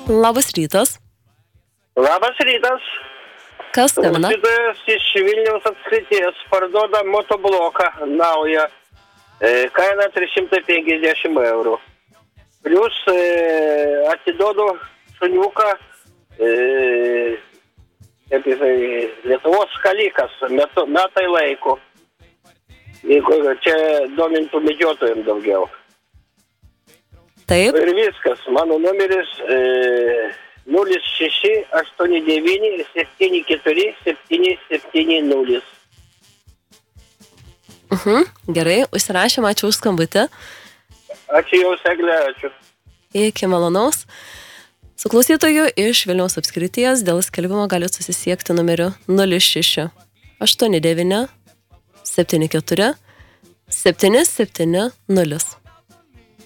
Labas rytas. Labas rytas. Kas skambina? Klausytojas iš Vilniaus apskrities parduoda motobloką naują. Kaina 350 eurų. Plius atiduodu šuniuką, kaip jisai, Lietuvos skalikas, metai laiko. Jeigu čia domintų medžiotojams daugiau. Taip. Ir viskas. Mano numeris 06-89-74-770. Gerai, užsirašėm, ačiū už skambutį. Ačiū jau, Eglė, ačiū. Iki malonaus. Su klausytoju iš Vilniaus apskrities dėl skelbimo galite susisiekti numeriu 06 89 74 770.